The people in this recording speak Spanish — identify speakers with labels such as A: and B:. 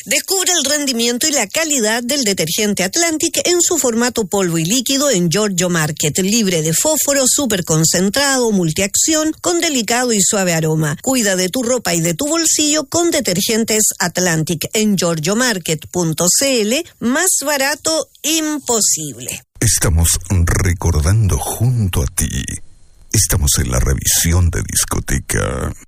A: Descubre el rendimiento y la calidad del detergente Atlantic en su formato polvo y líquido en Giorgio Market, libre de fósforo, súper concentrado, multiacción, con delicado y suave aroma. Cuida de tu ropa y de tu bolsillo con detergentes Atlantic en giorgiomarket.cl, más barato imposible.
B: Estamos recordando junto a ti. Estamos en la revisión de discoteca.